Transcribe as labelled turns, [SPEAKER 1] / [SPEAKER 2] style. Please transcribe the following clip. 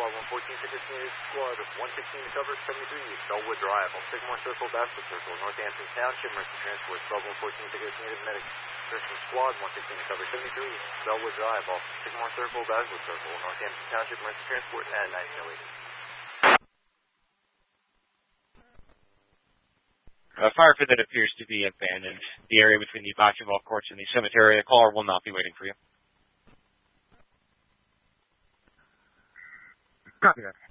[SPEAKER 1] Squad 114, tickets needed. Squad 116 to cover 73, Bellwood Drive, off Sycamore Circle, Basket Circle, Northampton Township, Mercy Transport, Squad 114, tickets needed. Medic. Christian Squad 116 to cover 73, Bellwood Drive, off Sycamore Circle, Basket Circle, Northampton Township, Mercy Transport, and 1908.
[SPEAKER 2] Fire pit that appears to be abandoned. The area between the bocce ball courts and the cemetery. A caller will not be waiting for you.
[SPEAKER 3] Copy that.